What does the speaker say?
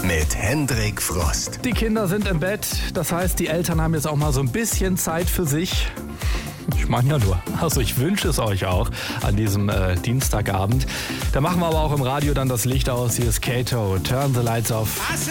mit Hendrik Frost. Die Kinder sind im Bett, das heißt, die Eltern haben jetzt auch mal so ein bisschen Zeit für sich. Ich meine ja nur, also ich wünsche es euch auch an diesem Dienstagabend. Da machen wir aber auch im Radio dann das Licht aus. Hier ist Kato, Turn the Lights Off.